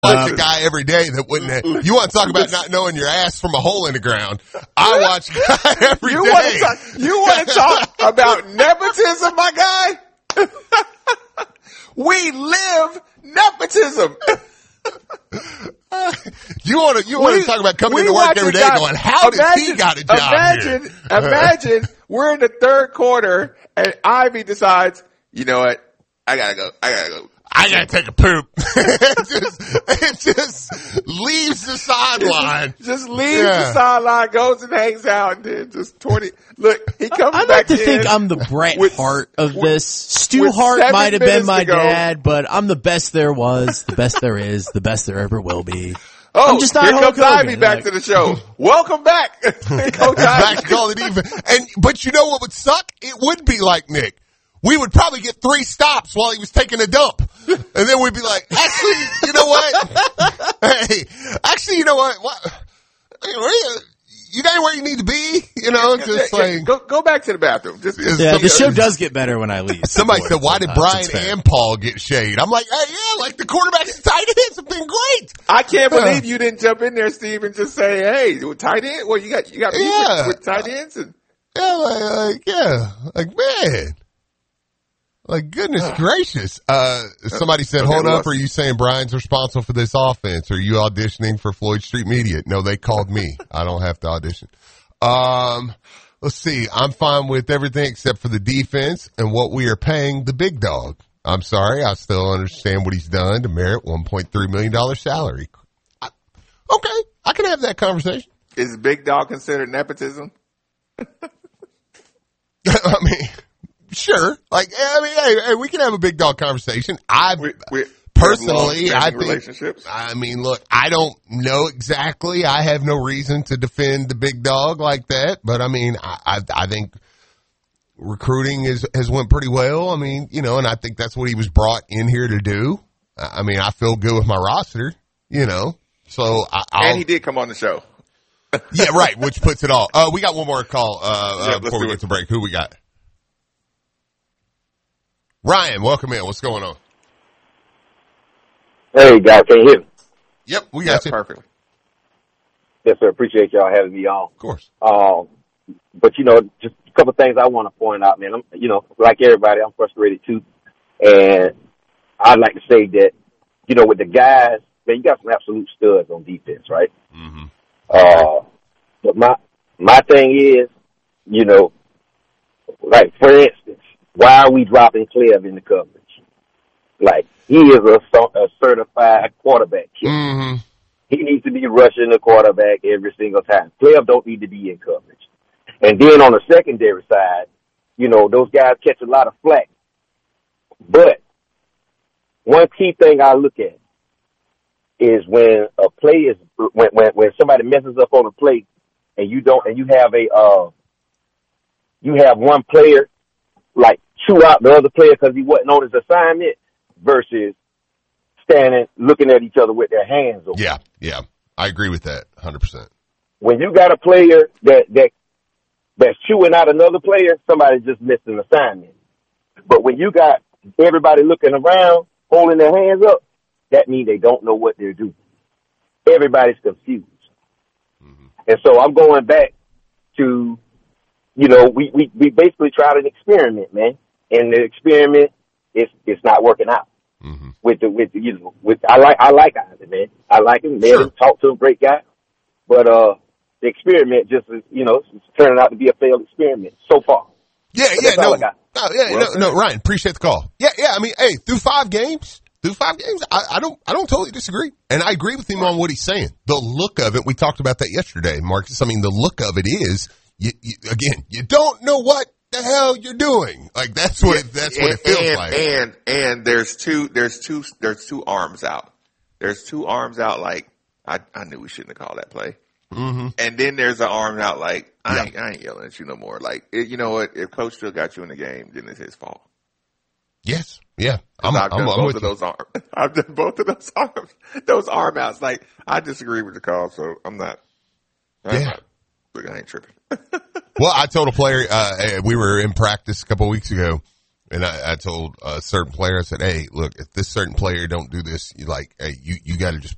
watch a guy every day that wouldn't have, you want to talk about not knowing your ass from a hole in the ground. I watch a guy every day. You want to talk about nepotism, my guy? We live nepotism. You want to talk about coming into work every day going, how did he got a job here? Imagine we're in the third quarter and Ivy decides, you know what? I gotta go. I gotta take a poop. it just leaves the sideline. Just leaves the sideline, goes and hangs out, and then just 20. Look, he comes I back like to in think I'm the Bret Hart of this. Stu with Hart 7 might have been minutes my to go. dad, but I'm the best there was, the best there is, the best there ever will be. Oh, I'm just not here Hulk comes Hogan. Ivy back to the show. Welcome back. Coach Back Ivy. to call it even. But you know what would suck? It would be like Nick. We would probably get 3 stops while he was taking a dump. And then we'd be like, actually, you know what? Hey, actually, you know what? You got where you need to be? You know, just like. Go back to the bathroom. The show does get better when I leave. Somebody said, why did Brian and Paul get shade? I'm like, hey, yeah, like the quarterbacks and tight ends have been great. I can't believe you didn't jump in there, Steve, and just say, hey, tight end? Well, you got beef with tight ends? And Like, man. Like, goodness gracious. Somebody said, hold up, are you saying Brian's responsible for this offense? Are you auditioning for Floyd Street Media? No, they called me. I don't have to audition. Let's see. I'm fine with everything except for the defense and what we are paying the big dog. I'm sorry. I still understand what he's done to merit $1.3 million salary. Okay. I can have that conversation. Is big dog considered nepotism? I mean, sure. Like, hey, we can have a big dog conversation. Personally, I think, relationships. I mean, look, I don't know exactly. I have no reason to defend the big dog like that, but I mean, I think recruiting has went pretty well. I mean, you know, and I think that's what he was brought in here to do. I mean, I feel good with my roster, you know, so and he did come on the show. Yeah, right. Which puts it all. We got one more call, before we get to break. Who we got? Ryan, welcome in. What's going on? Hey, guys, can you hear me? Yep, we got you. Perfect. Yes, sir. Appreciate y'all having me on. Of course. But, you know, just a couple of things I want to point out, man. I'm, you know, like everybody, I'm frustrated too. And I'd like to say that, you know, with the guys, man, you got some absolute studs on defense, right? Mm-hmm. But my thing is, you know, like, for instance, why are we dropping Clev in the coverage? Like, he is a certified quarterback killer. Mm-hmm. He needs to be rushing the quarterback every single time. Clev don't need to be in coverage. And then on the secondary side, you know, those guys catch a lot of flack. But one key thing I look at is when a play is when somebody messes up on a play and you have one player like chew out the other player because he wasn't on his assignment versus standing looking at each other with their hands open. Yeah. I agree with that 100%. When you got a player that's chewing out another player, somebody just missed an assignment. But when you got everybody looking around, holding their hands up, that means they don't know what they're doing. Everybody's confused. Mm-hmm. And so I'm going back to, you know, we basically tried an experiment, man. And the experiment it's not working out. Mm-hmm. I like Isaac, man. I like him. Man, talk to him, great guy. But the experiment just is, you know, it's turning out to be a failed experiment so far. No, Ryan, appreciate the call. Yeah. I mean, hey, through five games, I don't totally disagree, and I agree with him on what he's saying. The look of it, we talked about that yesterday, Marcus. I mean, the look of it is, you don't know what the hell you're doing. Like that's what it feels like. And there's two arms out. There's two arms out. Like I knew we shouldn't have called that play. Mm-hmm. And then there's an arm out. Like I ain't yelling at you no more. Like you know what? If coach still got you in the game, then it's his fault. Yes. Yeah. I've done both of those arms. I've done both of those arms. Those arm outs. Like I disagree with the call, so I'm not. Look, I ain't tripping. Well, I told a player, we were in practice a couple of weeks ago, and I told a certain player, I said, hey, look, if this certain player don't do this, you got to just